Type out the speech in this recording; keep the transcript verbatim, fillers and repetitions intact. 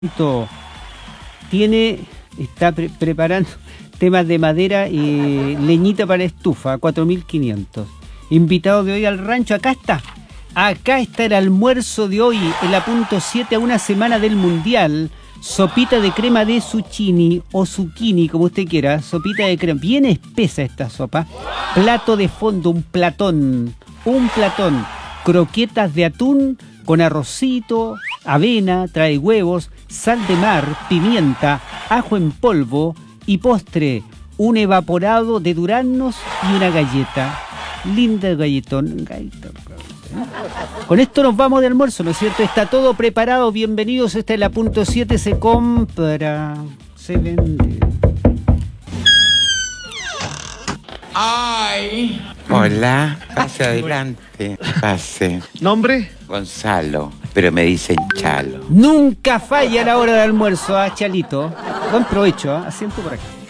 Tiene, está pre preparando temas de madera y leñita para estufa, cuatro mil quinientos. Invitado de hoy al rancho, acá está. Acá está el almuerzo de hoy, en la punto siete, a una semana del Mundial. Sopita de crema de zucchini o zucchini, como usted quiera. Sopita de crema, bien espesa esta sopa. Plato de fondo, un platón, un platón. Croquetas de atún con arrocito, avena, trae huevos, sal de mar, pimienta, ajo en polvo y postre, un evaporado de duraznos y una galleta. Linda galletón. Con esto nos vamos de almuerzo, ¿no es cierto? Está todo preparado. Bienvenidos. Esta es la punto siete. Se compra, se vende. ¡Ay! Hola, pase adelante, pase. ¿Nombre? Gonzalo, pero me dicen Chalo. Nunca falla la hora de almuerzo, ¿ah, Chalito? Buen provecho, ¿ah? Asiento por aquí.